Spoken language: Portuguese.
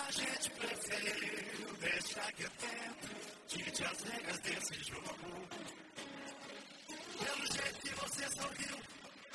A gente preferiu deixar que o tempo tire as regras desse jogo.